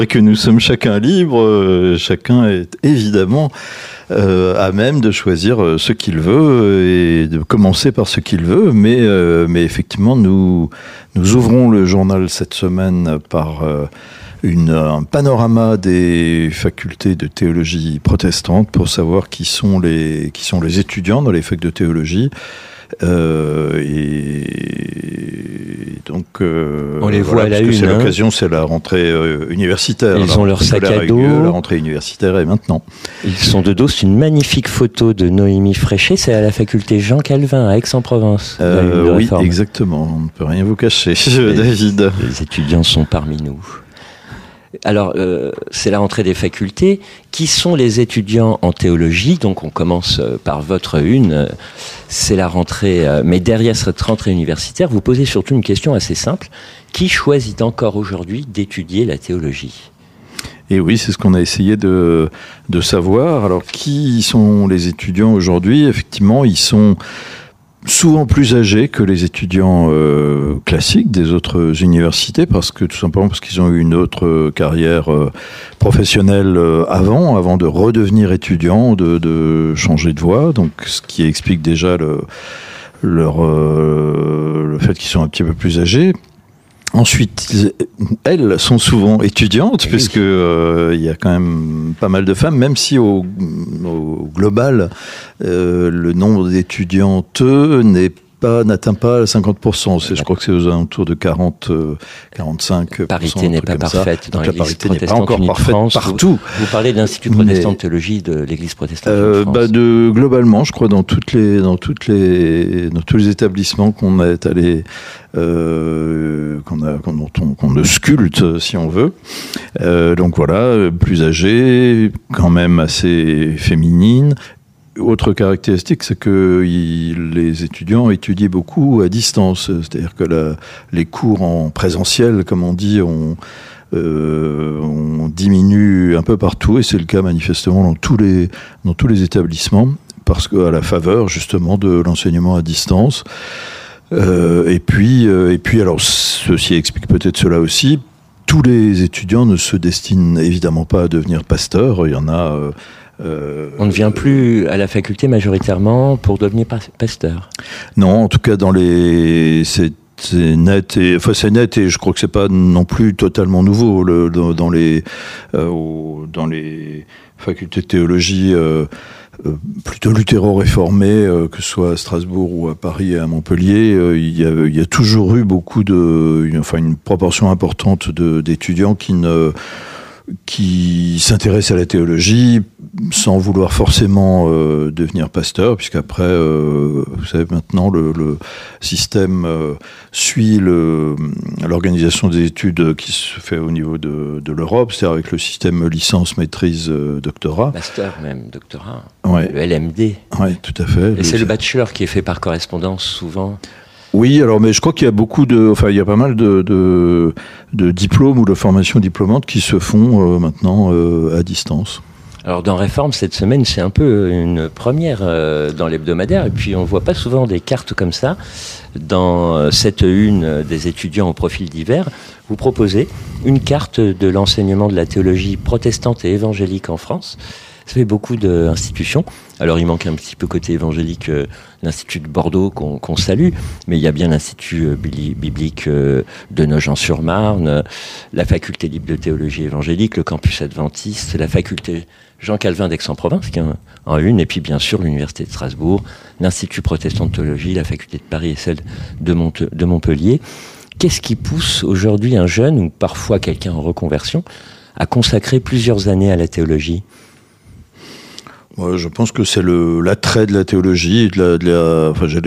Que nous sommes chacun libre, chacun est évidemment à même de choisir ce qu'il veut et de commencer par ce qu'il veut, mais effectivement nous ouvrons le journal cette semaine par un panorama des facultés de théologie protestantes pour savoir qui sont les étudiants dans les facs de théologie. Et donc on les voit à la une. C'est l'occasion, c'est la rentrée universitaire. Ils ont leur sac à dos. La rentrée universitaire est maintenant. Ils sont de dos. C'est une magnifique photo de Noémie Fréchet. C'est à la faculté Jean Calvin à Aix-en-Provence. Oui, exactement. On ne peut rien vous cacher, David. Les étudiants sont parmi nous. Alors, c'est la rentrée des facultés. Qui sont les étudiants en théologie? Donc, on commence par votre une. C'est la rentrée. Mais derrière cette rentrée universitaire, vous posez surtout une question assez simple. Qui choisit encore aujourd'hui d'étudier la théologie? Et oui, c'est ce qu'on a essayé de savoir. Alors, qui sont les étudiants aujourd'hui? Effectivement, ils sont souvent plus âgés que les étudiants classiques des autres universités, tout simplement parce qu'ils ont eu une autre carrière professionnelle avant de redevenir étudiants, de changer de voie. Donc, ce qui explique déjà le fait qu'ils sont un petit peu plus âgés. Ensuite, elles sont souvent étudiantes, puisque il y a quand même pas mal de femmes, même si au global, le nombre d'étudiantes n'atteint pas 50%. Je crois que c'est aux alentours de 45%. La parité n'est pas parfaite dans l'Église protestante unie de France. Partout. Vous parlez de l'Institut protestant de théologie de l'Église protestante unie de France. Globalement, je crois, dans tous les établissements qu'on a étalés, qu'on ausculte, si on veut. Donc voilà, plus âgées, quand même assez féminines. Autre caractéristique, c'est que les étudiants étudient beaucoup à distance. C'est-à-dire que les cours en présentiel, comme on dit, on diminue un peu partout, et c'est le cas manifestement dans tous les établissements, parce qu'à la faveur justement de l'enseignement à distance. Et puis, alors, ceci explique peut-être cela aussi. Tous les étudiants ne se destinent évidemment pas à devenir pasteurs. Il y en a. On ne vient plus à la faculté majoritairement pour devenir pasteur. Non, en tout cas c'est net et je crois que c'est pas non plus totalement nouveau dans les facultés de théologie. Plutôt luthéro-réformés, que ce soit à Strasbourg ou à Paris et à Montpellier, il y a toujours eu une proportion importante d'étudiants qui s'intéressent à la théologie sans vouloir forcément devenir pasteur, puisqu'après, vous savez, maintenant, le système suit l'organisation des études qui se fait au niveau de l'Europe, c'est-à-dire avec le système licence, maîtrise, doctorat. Master même, doctorat. Ouais. Le LMD. Oui, tout à fait. Et c'est le bachelor qui est fait par correspondance, souvent. Oui, alors, mais je crois qu'il y a il y a pas mal de diplômes ou de formations diplômantes qui se font maintenant à distance. Alors dans Réforme, cette semaine, c'est un peu une première dans l'hebdomadaire, et puis on voit pas souvent des cartes comme ça. Dans cette une des étudiants au profil divers, vous proposez une carte de l'enseignement de la théologie protestante et évangélique en France. Ça fait beaucoup d'institutions. Alors il manque un petit peu côté évangélique, l'Institut de Bordeaux qu'on salue, mais il y a bien l'Institut biblique de Nogent-sur-Marne, la Faculté libre de théologie évangélique, le campus adventiste, la Faculté Jean Calvin d'Aix-en-Provence, qui est en une, et puis bien sûr l'Université de Strasbourg, l'Institut protestant de théologie, la Faculté de Paris et celle de Montpellier. Qu'est-ce qui pousse aujourd'hui un jeune, ou parfois quelqu'un en reconversion, à consacrer plusieurs années à la théologie ? Je pense que c'est l'attrait de la théologie, j'allais